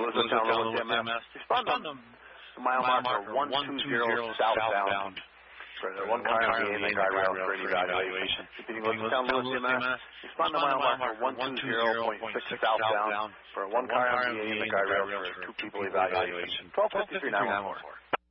Elizabethtown, Lewis, MS. Respond to mile marker 120 southbound. For the one car on the main guide rail for any evaluation. Repeating Elizabethtown, Lewis, MS. Respond to mile marker 120.6 southbound. For one car on the main guide rail for 2 people evaluation. 1253 914.